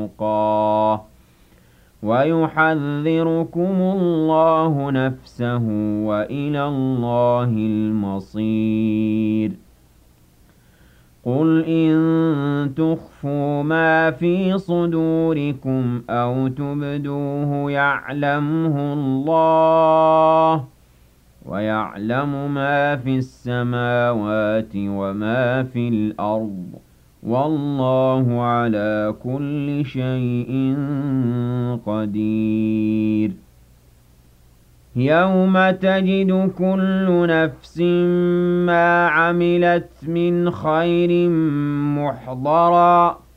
تُقَاهُ وَيُحَذِّرُكُمُ اللَّهُ نَفْسَهُ وَإِلَى اللَّهِ الْمَصِيرُ قُلْ إِن تُخْفُوا مَا فِي صُدُورِكُمْ أَوْ تُبْدُوهُ يَعْلَمْهُ اللَّهُ وَيَعْلَمُ مَا فِي السَّمَاوَاتِ وَمَا في الْأَرْضِ وَاللَّهُ عَلَى كُلِّ شَيْءٍ قَدِيرٌ يَوْمَ تَجِدُ كُلُّ نَفْسٍ مَّا عَمِلَتْ مِنْ خَيْرٍ مُّحْضَرًا